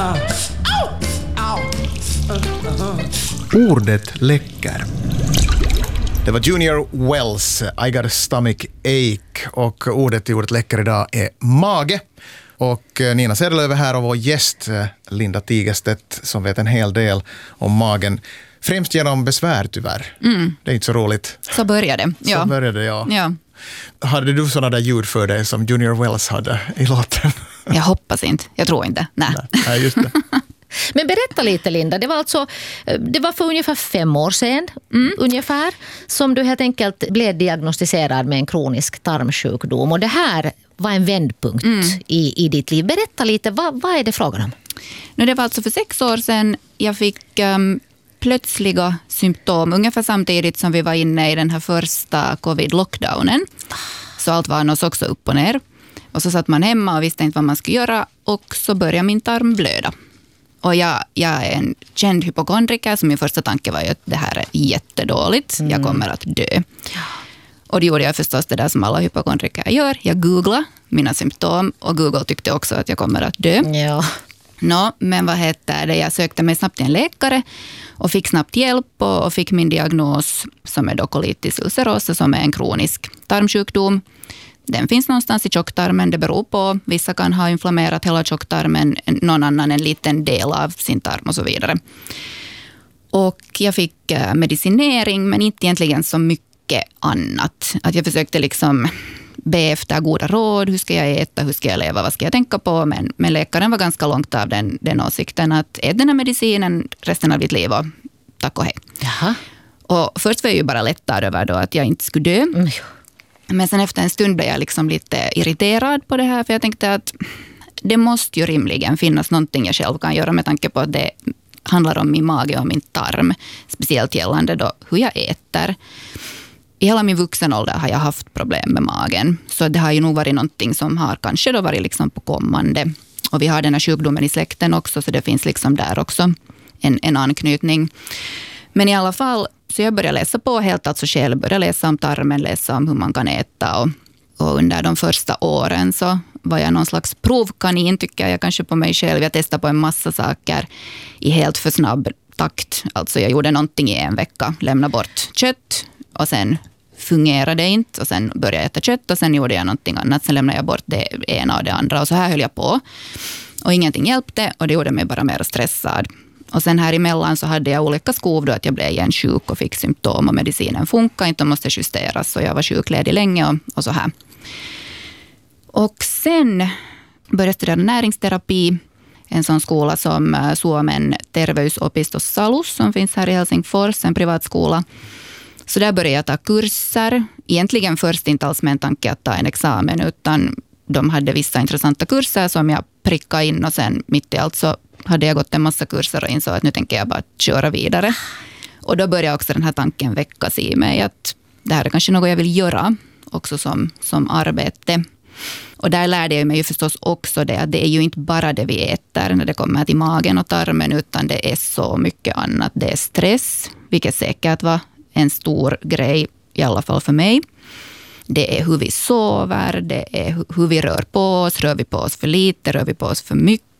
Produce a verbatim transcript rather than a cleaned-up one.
Ordet läcker. Det var Junior Wells, I got a stomach ache. Och ordet i ordet läcker idag är mage. Och Nina Sedelöv är här och vår gäst Linda Tigerstedt som vet en hel del om magen. Främst genom besvär tyvärr. Mm. Det är inte så roligt. Så började det. Ja. Så började det, ja. ja. Hade du sådana där ljud för dig som Junior Wells hade i låten? Jag hoppas inte. Jag tror inte. Nej. Nej, just det. Men berätta lite, Linda. Det var alltså det var för ungefär fem år sedan mm. ungefär som du helt enkelt blev diagnostiserad med en kronisk tarmsjukdom. Och det här var en vändpunkt mm. i, i ditt liv. Berätta lite, vad, vad är det frågan om? Nu, det var alltså för sex år sedan jag fick um, plötsliga symptom. Ungefär samtidigt som vi var inne i den här första covid-lockdownen. Så allt var något också upp och ner. Och så satt man hemma och visste inte vad man skulle göra. Och så började min tarm blöda. Och jag, jag är en känd hypokondriker, så min första tanke var ju att det här är jättedåligt. Mm. Jag kommer att dö. Och det gjorde jag förstås det där som alla hypokondriker gör. Jag googlade mina symptom och Google tyckte också att jag kommer att dö. Ja. Nå, men vad heter det? Jag sökte mig snabbt till en läkare och fick snabbt hjälp och, och fick min diagnos som är då colitis ulcerosa, som är en kronisk tarmsjukdom. Den finns någonstans i tjocktarmen, det beror på. Vissa kan ha inflammerat hela tjocktarmen, någon annan en liten del av sin tarm och så vidare. Och jag fick medicinering, men inte egentligen så mycket annat. Att jag försökte liksom be efter goda råd, hur ska jag äta, hur ska jag leva, vad ska jag tänka på. Men, men läkaren var ganska långt av den, den åsikten att ät den här medicinen resten av ditt liv och tack och hej. Jaha. Och först var jag ju bara lättad över då att jag inte skulle dö. Mm. Men sen efter en stund blev jag liksom lite irriterad på det här. För jag tänkte att det måste ju rimligen finnas någonting jag själv kan göra med tanke på att det handlar om min mage och min tarm. Speciellt gällande då hur jag äter. I hela min vuxen ålder har jag haft problem med magen. Så det har ju nog varit någonting som har kanske då varit liksom på kommande. Och vi har den här sjukdomen i släkten också, så det finns liksom där också en, en anknytning. Men i alla fall, så jag började läsa på helt alltså själv. Började läsa om tarmen, läsa om hur man kan äta. Och, och under de första åren så var jag någon slags provkanin, tycker jag kanske på mig själv. Jag testade på en massa saker i helt för snabb takt. Alltså jag gjorde någonting i en vecka. Lämnade bort kött och sen fungerade det inte. Och sen började jag äta kött och sen gjorde jag någonting annat. Sen lämnade jag bort det ena och det andra. Och så här höll jag på. Och ingenting hjälpte och det gjorde mig bara mer stressad. Och sen här emellan så hade jag olika skov då att jag blev igen sjuk och fick symptom och medicinen funkar inte och måste justeras. Så jag var sjukledig länge och, och så här. Och sen började jag studera näringsterapi. En sån skola som Suomen terveysopistos Salus som finns här i Helsingfors, en privatskola. Så där började jag ta kurser. Egentligen först inte alls med en tanke att ta en examen, utan de hade vissa intressanta kurser som jag prickade in och sen mitt i allt så hade jag gått en massa kurser och insåg att nu tänker jag bara köra vidare. Och då började också den här tanken väckas i mig att det här är kanske något jag vill göra också som, som arbete. Och där lärde jag mig ju förstås också det att det är ju inte bara det vi äter när det kommer till magen och tarmen, utan det är så mycket annat. Det är stress, vilket säkert var en stor grej i alla fall för mig. Det är hur vi sover, det är hur vi rör på oss, rör vi på oss för lite, rör vi på oss för mycket.